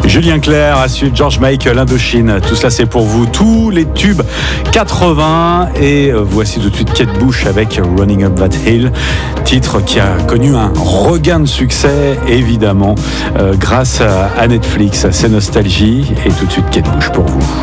Julien Clerc, à suivre George Michael, Indochine. Tout cela, c'est pour vous. Tous les tubes 80. Et voici tout de suite Kate Bush avec Running Up That Hill. Titre qui a connu un regain de succès, évidemment, grâce à Netflix. C'est Nostalgie. Et tout de suite, Kate Bush pour vous.